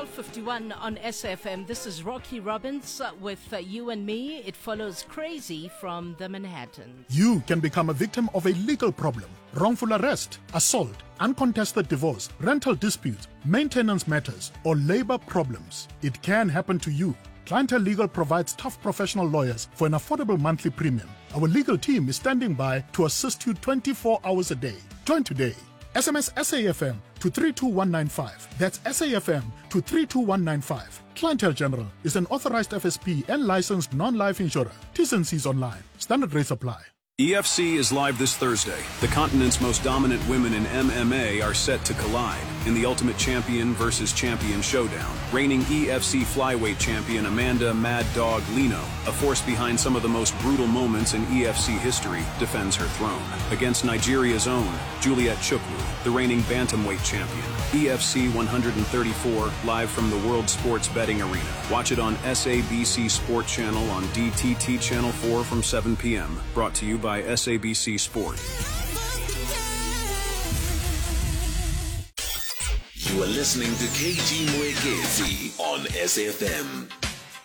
12:51 on SFM. This is Rocky Robbins with You and Me. It follows Crazy from the Manhattans. You can become a victim of a legal problem: wrongful arrest, assault, uncontested divorce, rental disputes, maintenance matters, or labor problems. It can happen to you. Clientele Legal provides tough professional lawyers for an affordable monthly premium. Our legal team is standing by to assist you 24 hours a day. Join today. SMS SAFM to 32195. That's SAFM to 32195. Clientele General is an authorized FSP and licensed non-life insurer. T's and C's online. Standard rates apply. EFC is live this Thursday. The continent's most dominant women in MMA are set to collide in the Ultimate Champion versus Champion showdown. Reigning EFC flyweight champion Amanda Mad Dog Lino, a force behind some of the most brutal moments in EFC history, defends her throne against Nigeria's own Juliet Chukwu, the reigning bantamweight champion. EFC 134, live from the World Sports Betting Arena. Watch it on SABC Sport Channel on DTT Channel 4 from 7 p.m. Brought to you by SABC Sport. You are listening to KG Mwekezi on SFM.